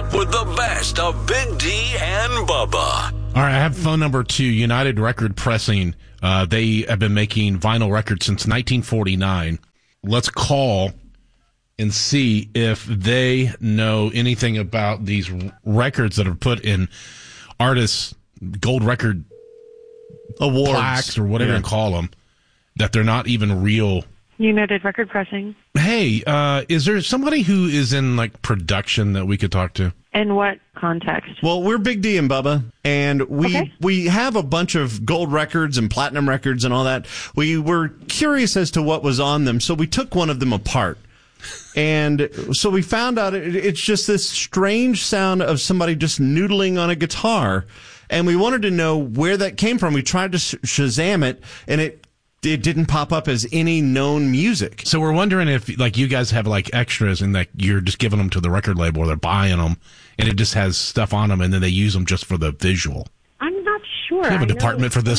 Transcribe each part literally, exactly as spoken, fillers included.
up with the best of Big D and Bubba. All right, I have phone number two, United Record Pressing. Uh, they have been making vinyl records since nineteen forty-nine. Let's call and see if they know anything about these records that are put in artists' gold record awards, plaques, or whatever yeah. you call them, that they're not even real. United Record Pressing. Hey, uh, is there somebody who is in like production that we could talk to? In what context? Well, we're Big D and Bubba, and we Okay. we have a bunch of gold records and platinum records and all that. We were curious as to what was on them, so we took one of them apart. And so we found out it, it's just this strange sound of somebody just noodling on a guitar, and we wanted to know where that came from. We tried to sh- Shazam it, and it it didn't pop up as any known music. So we're wondering if, like, you guys have like extras and like you're just giving them to the record label, or they're buying them, and it just has stuff on them, and then they use them just for the visual. I'm not sure. Do you have a I know department for this?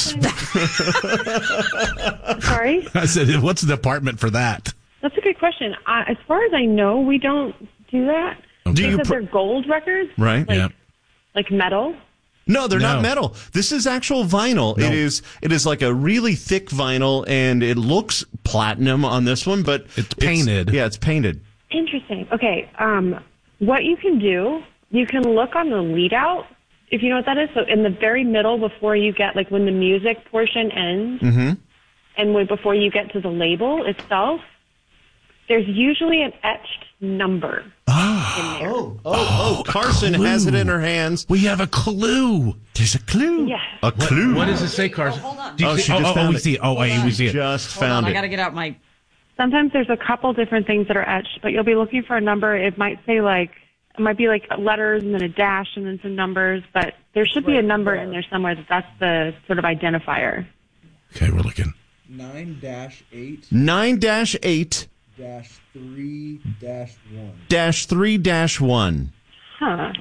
Sorry? I said, what's the department for that? That's a good question. I, as far as I know, we don't do that. Okay. Do They you said pr- they're gold records? Right. Like, Yeah. like metal? No, they're No. not metal. This is actual vinyl. No. It is it is like a really thick vinyl, and it looks platinum on this one, but It's painted. yeah, it's painted. Interesting. Okay. Um, what you can do, you can look on the lead out, if you know what that is. So in the very middle, before you get, like, when the music portion ends, Mm-hmm. and when, before you get to the label itself, there's usually an etched number. Oh, oh, oh, Carson clue. has it in her hands. We have a clue. There's a clue. Yes. A clue. What does it say, Carson? hold on. Do you Oh, see- she oh, just oh, oh, found we it. see it. Oh, wait, we see it. Just Hold found on, I it. got to get out my... Sometimes there's a couple different things that are etched, but you'll be looking for a number. It might say, like, it might be like letters and then a dash and then some numbers, but there should be a number in there somewhere that that's the sort of identifier. Okay, we're looking. nine dash eight Nine dash eight dash three dash one. dash three dash one. Huh.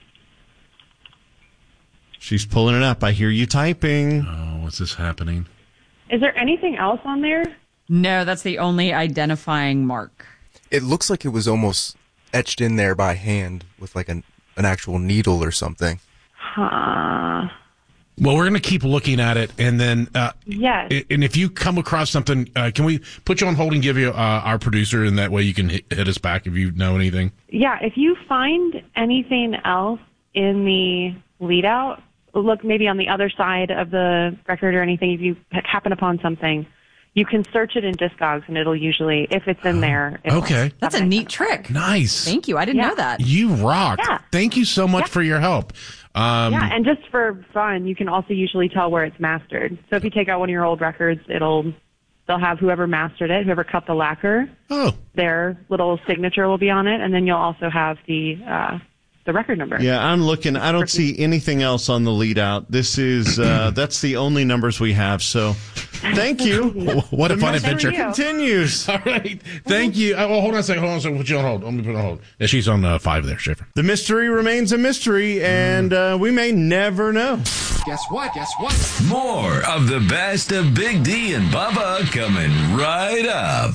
She's pulling it up. I hear you typing. Oh, what's this happening? Is there anything else on there? No, that's the only identifying mark. It looks like it was almost etched in there by hand with like an, an actual needle or something. Huh. Well, we're going to keep looking at it, and then, uh, Yes. i- and if you come across something, uh, can we put you on hold and give you uh, our producer, and that way you can hit, hit us back if you know anything? Yeah, if you find anything else in the lead out, look maybe on the other side of the record or anything, if you happen upon something, you can search it in Discogs, and it'll usually, if it's in there. it'll- Okay. That's a neat trick. Nice. Thank you. I didn't Yeah. know that. You rock. Yeah. Thank you so much Yeah. for your help. Um, Yeah, and just for fun, you can also usually tell where it's mastered. So if you take out one of your old records, it'll they'll have whoever mastered it, whoever cut the lacquer, Oh, their little signature will be on it, and then you'll also have the uh, the record number. Yeah, I'm looking. I don't see anything else on the lead out. This is uh, that's the only numbers we have. So, thank you. what a The fun mystery adventure. you. continues. All right. Thank you. Oh, hold on a second. Hold on a second. Put you on hold. Let me put it on hold. Yeah, she's on uh, five there, Schiffer. The mystery remains a mystery, and uh, we may never know. Guess what? Guess what? More of the best of Big D and Bubba coming right up.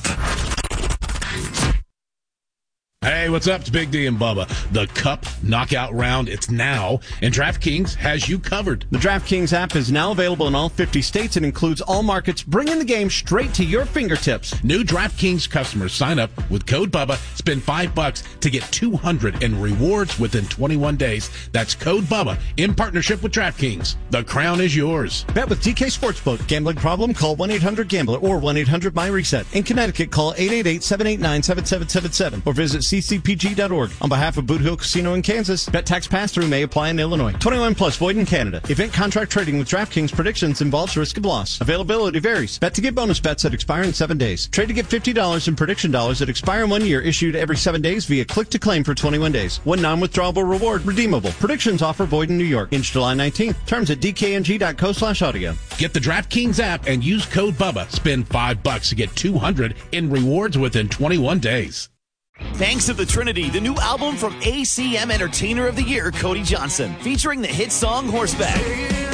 Hey, what's up? It's Big D and Bubba. The Cup Knockout Round, it's now, and DraftKings has you covered. The DraftKings app is now available in all fifty states and includes all markets, bringing the game straight to your fingertips. New DraftKings customers sign up with code Bubba, spend five bucks to get two hundred in rewards within twenty-one days. That's code Bubba in partnership with DraftKings. The crown is yours. Bet with D K Sportsbook. Gambling problem? Call one eight hundred gambler or one eight hundred my reset. In Connecticut, call eight eight eight, seven eight nine, seven seven seven seven or visit c c p g dot org. On behalf of Boot Hill Casino in Kansas, bet tax pass-through may apply in Illinois. twenty-one plus void in Canada. Event contract trading with DraftKings predictions involves risk of loss. Availability varies. Bet to get bonus bets that expire in seven days. Trade to get fifty dollars in prediction dollars that expire in one year, issued every seven days via click to claim for twenty-one days. One non-withdrawable reward redeemable. Predictions offer void in New York. Ends July nineteenth. Terms at d k n g dot co slash audio. Get the DraftKings app and use code Bubba. Spend five bucks to get two hundred in rewards within twenty-one days. Thanks to the Trinity, the new album from A C M Entertainer of the Year, Cody Johnson, featuring the hit song Horseback.